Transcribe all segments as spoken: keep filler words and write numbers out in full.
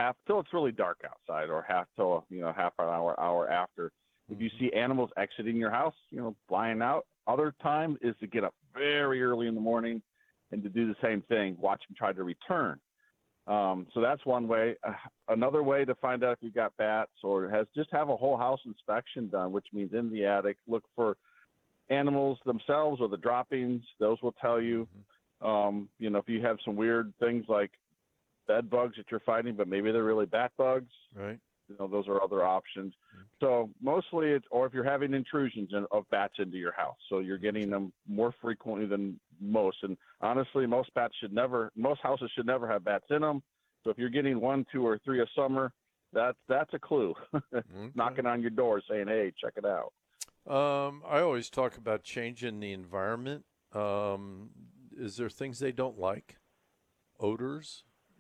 half till it's really dark outside, or half till you know half an hour hour after. If you see animals exiting your house, you know, flying out. Other time is to get up very early in the morning and to do the same thing. Watch them try to return. Um, so that's one way. Uh, another way to find out if you've got bats or has just have a whole house inspection done, which means in the attic, look for animals themselves or the droppings. Those will tell you. Um, you know, if you have some weird things like bed bugs that you're fighting, but maybe they're really bat bugs. Right. You know, those are other options. So mostly it's, or if you're having intrusions in, of bats into your house, so you're getting them more frequently than most. And honestly, most bats should never, most houses should never have bats in them. So if you're getting one, two, or three a summer, that's, that's a clue. Okay. Knocking on your door saying, hey, check it out. Um, I always talk about changing the environment. Um, is there things they don't like? Odors?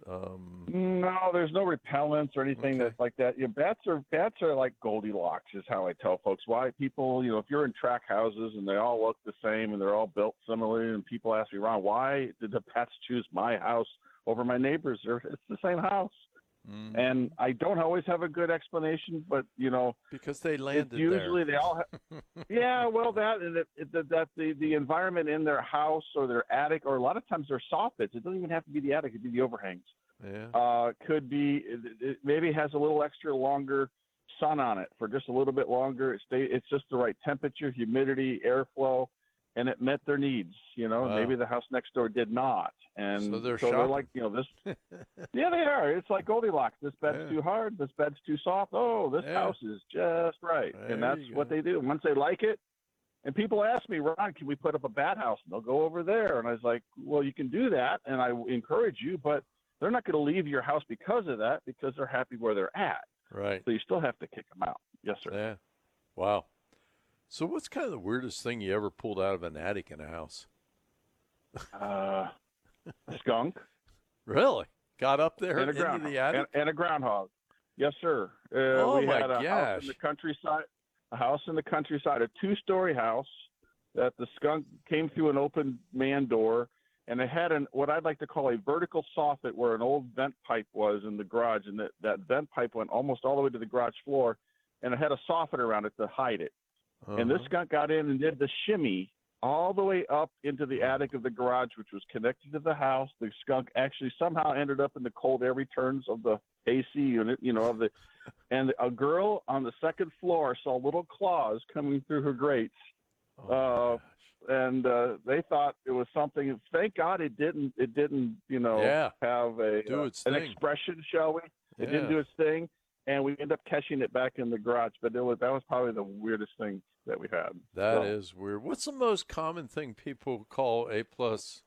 Um, no, there's no repellents or anything okay. that's like that. You know, bats are bats are like Goldilocks, is how I tell folks. Why people, you know, if you're in track houses and they all look the same and they're all built similarly, and people ask me, Ron, why did the bats choose my house over my neighbor's? It's the same house. Mm-hmm. And I don't always have a good explanation, but you know, because they landed usually there. they all have, yeah, well, that and it, it, that the the environment in their house or their attic, or a lot of times their soffits. It doesn't even have to be the attic; it could be the overhangs. Yeah, uh, could be it, it maybe has a little extra longer sun on it for just a little bit longer. It stay, it's just the right temperature, humidity, airflow, and it met their needs. You know, wow. Maybe the house next door did not. And so they're, so they're like, you know, this, yeah, they are. It's like Goldilocks. This bed's yeah. too hard. This bed's too soft. Oh, this yeah. house is just right. There and that's what they do. Once they like it, and people ask me, Ron, can we put up a bat house? And they'll go over there. And I was like, well, you can do that. And I encourage you, but they're not going to leave your house because of that, because they're happy where they're at. Right. So you still have to kick them out. Yes, sir. Yeah. Wow. So what's kind of the weirdest thing you ever pulled out of an attic in a house? Uh, a skunk. Really? Got up there and a into groundhog. the attic? And, and a groundhog. Yes, sir. Uh, oh, we my had a gosh. house in the countryside, a house in the countryside, a two-story house that the skunk came through an open man door, and it had an what I'd like to call a vertical soffit where an old vent pipe was in the garage, and that, that vent pipe went almost all the way to the garage floor, and it had a soffit around it to hide it. Uh-huh. And this skunk got in and did the shimmy all the way up into the attic of the garage, which was connected to the house. The skunk actually somehow ended up in the cold air returns of the A C unit, you know, of the, and a girl on the second floor saw little claws coming through her grates. Oh, uh, and uh, they thought it was something. Thank God it didn't. It didn't, you know, yeah. have a do uh, its an thing. expression, shall we? It yeah. didn't do its thing. And we ended up catching it back in the garage, but it was that was probably the weirdest thing that we had. That so. is weird. What's the most common thing people call A plus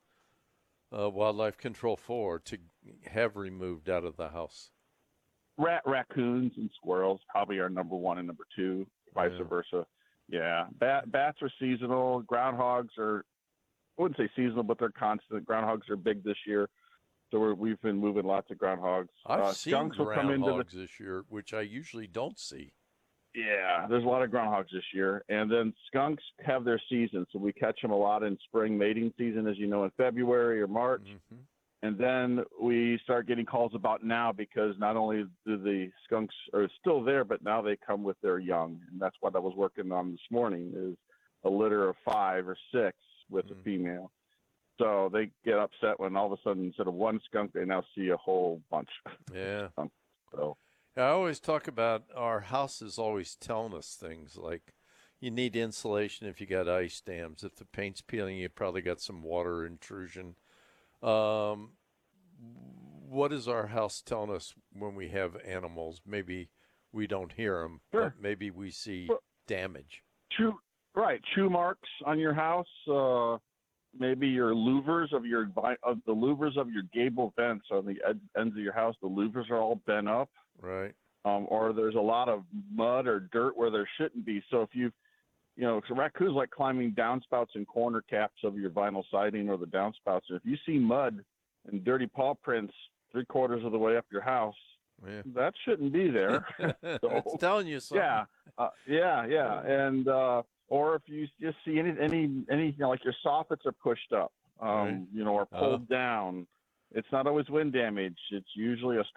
uh, wildlife control for to have removed out of the house? Rat, raccoons and squirrels probably are number one and number two, vice yeah. versa. Yeah, Bat, bats are seasonal. Groundhogs are, I wouldn't say seasonal, but they're constant. Groundhogs are big this year. So we're, we've been moving lots of groundhogs. I've uh, seen skunks will come into groundhogs the, this year, which I usually don't see. Yeah, there's a lot of groundhogs this year. And then skunks have their season. So we catch them a lot in spring mating season, as you know, in February or March. Mm-hmm. And then we start getting calls about now because not only do the skunks are still there, but now they come with their young. And that's what I was working on this morning is a litter of five or six with mm-hmm. a female. So they get upset when all of a sudden, instead of one skunk, they now see a whole bunch. Yeah. so yeah, I always talk about our house is always telling us things like you need insulation if you got ice dams. If the paint's peeling, you probably got some water intrusion. Um, what is our house telling us when we have animals? Maybe we don't hear them, sure. but maybe we see well, damage. Chew, right. Chew marks on your house. Uh, maybe your louvers of your of the louvers of your gable vents on the ed, ends of your house. The louvers are all bent up. Right. Um, or there's a lot of mud or dirt where there shouldn't be. So if you, you know, so raccoons like climbing downspouts and corner caps of your vinyl siding or the downspouts. If you see mud and dirty paw prints three quarters of the way up your house, yeah. that shouldn't be there. so, it's telling you something. Yeah, uh, yeah, yeah. And uh, or if you just see any any any you know, like your soffits are pushed up, um, right. you know, or pulled uh. down. It's not always wind damage. It's usually a